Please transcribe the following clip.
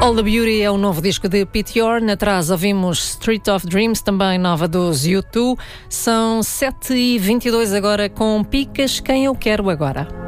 All the Beauty é o novo disco de Pete Yorn. Atrás ouvimos Street of Dreams, também nova dos U2. São 7h22 agora com Picas, quem eu quero agora.